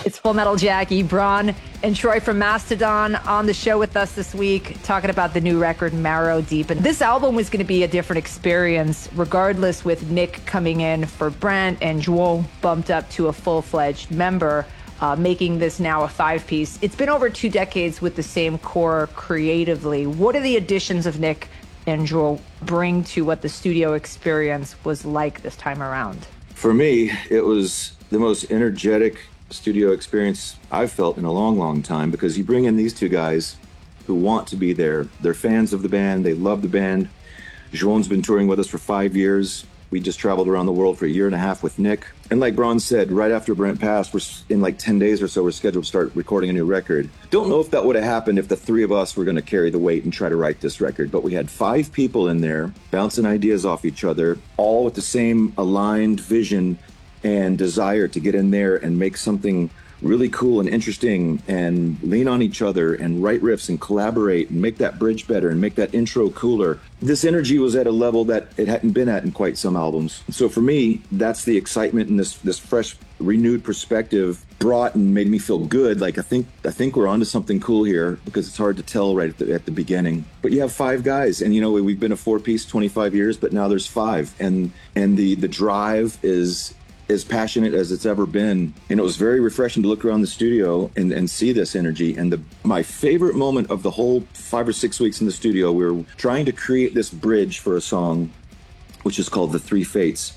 It's Full Metal Jackie, Braun, and Troy from Mastodon on the show with us this week, talking about the new record, Marrow Deep. And this album was going to be a different experience, regardless, with Nick coming in for Brent and João bumped up to a full-fledged member, making this now a 5-piece. It's been over 2 decades with the same core creatively. What are the additions of Nick and João bring to what the studio experience was like this time around? For me, it was the most energetic studio experience I've felt in a long, long time, because you bring in these two guys who want to be there. They're fans of the band. They love the band. João's been touring with us for 5 years. We just traveled around the world for 1.5 years with Nick. And like Braun said, right after Brent passed, we're in like 10 days or so, we're scheduled to start recording a new record. Don't know if that would have happened if the three of us were going to carry the weight and try to write this record. But we had 5 people in there bouncing ideas off each other, all with the same aligned vision and desire to get in there and make something really cool and interesting and lean on each other and write riffs and collaborate and make that bridge better and make that intro cooler. This energy was at a level that it hadn't been at in quite some albums. So for me, that's the excitement and this fresh, renewed perspective brought and made me feel good. Like I think we're onto something cool here, because it's hard to tell right at the beginning. But you have 5 guys, and we've been a 4-piece 25 years, but now there's 5, and the drive is as passionate as it's ever been. And it was very refreshing to look around the studio and see this energy. And my favorite moment of the whole 5 or 6 weeks in the studio, we were trying to create this bridge for a song, which is called The Three Fates.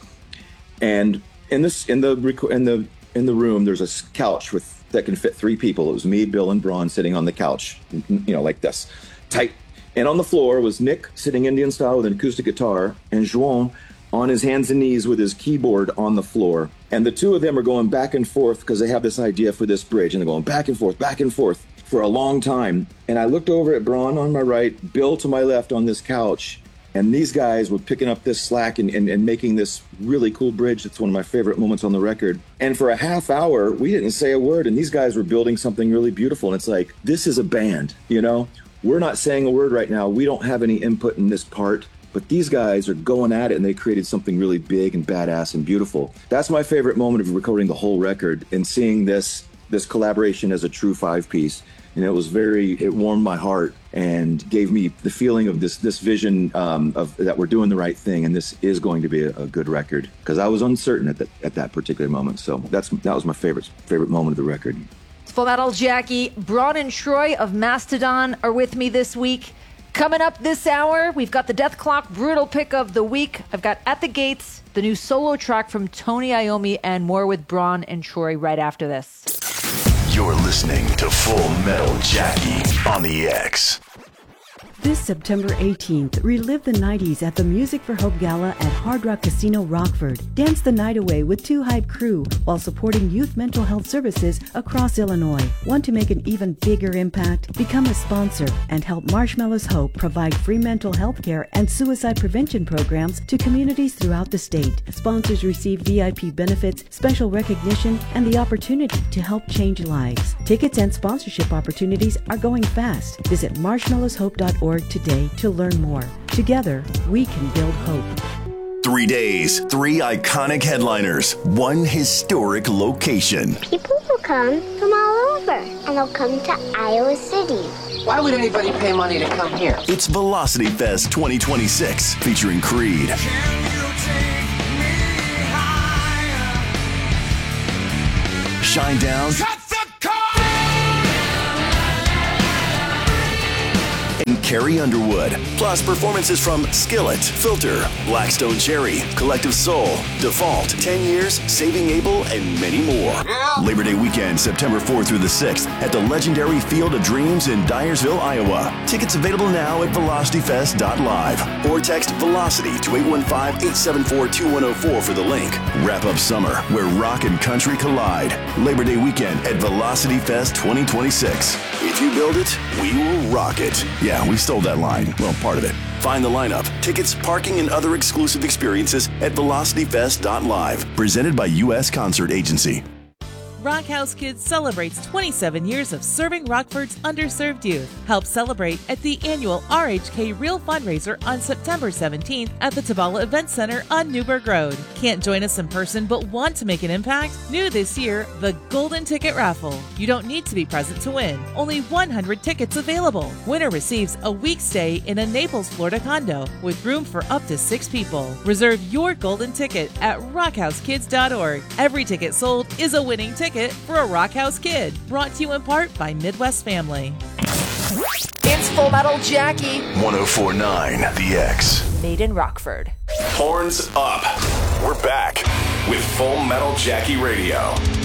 And in the room, there's a couch that can fit 3 people. It was me, Bill, and Braun sitting on the couch, like this, tight. And on the floor was Nick sitting Indian style with an acoustic guitar, and João on his hands and knees with his keyboard on the floor. And the two of them are going back and forth because they have this idea for this bridge, and they're going back and forth for a long time. And I looked over at Braun on my right, Bill to my left on this couch, and these guys were picking up this slack and making this really cool bridge. It's one of my favorite moments on the record. And for a half hour, we didn't say a word, and these guys were building something really beautiful. And it's like, this is a band, We're not saying a word right now. We don't have any input in this part. But these guys are going at it, and they created something really big and badass and beautiful. That's my favorite moment of recording the whole record, and seeing this collaboration as a true 5-piece. And it warmed my heart and gave me the feeling of this vision of that we're doing the right thing, and this is going to be a good record. Because I was uncertain at that particular moment. So that was my favorite moment of the record. Full Metal Jackie, Braun and Troy of Mastodon are with me this week. Coming up this hour, we've got the Death Clock Brutal Pick of the Week. I've got At the Gates, the new solo track from Tony Iommi, and more with Braun and Troy right after this. You're listening to Full Metal Jackie on the X. This September 18th, relive the 90s at the Music for Hope Gala at Hard Rock Casino Rockford. Dance the night away with 2 Hype Crew while supporting youth mental health services across Illinois. Want to make an even bigger impact? Become a sponsor and help Marshmallows Hope provide free mental health care and suicide prevention programs to communities throughout the state. Sponsors receive VIP benefits, special recognition, and the opportunity to help change lives. Tickets and sponsorship opportunities are going fast. Visit marshmallowshope.org today to learn more. Together, we can build hope. 3 days, 3 iconic headliners, 1 historic location. People will come from all over, and they'll come to Iowa City. Why would anybody pay money to come here? It's Velocity Fest 2026, featuring Creed, Shinedown, and Carrie Underwood. Plus performances from Skillet, Filter, Blackstone Cherry, Collective Soul, Default, 10 Years, Saving Abel, and many more. Yeah. Labor Day weekend, September 4th through the 6th at the legendary Field of Dreams in Dyersville, Iowa. Tickets available now at velocityfest.live or text Velocity to 815-874-2104 for the link. Wrap up summer where rock and country collide. Labor Day weekend at Velocity Fest 2026. If you build it, we will rock it. Yeah, we stole that line. Well, part of it. Find the lineup, tickets, parking, and other exclusive experiences at velocityfest.live. Presented by U.S. Concert Agency. Rock House Kids celebrates 27 years of serving Rockford's underserved youth. Help celebrate at the annual RHK Real Fundraiser on September 17th at the Tabala Event Center on Newburgh Road. Can't join us in person but want to make an impact? New this year, the Golden Ticket Raffle. You don't need to be present to win. Only 100 tickets available. Winner receives a week stay in a Naples, Florida condo with room for up to 6 people. Reserve your golden ticket at rockhousekids.org. Every ticket sold is a winning ticket for a Rock House Kid. Brought to you in part by Midwest Family. It's Full Metal Jackie. 104.9 The X. Made in Rockford. Horns up. We're back with Full Metal Jackie Radio.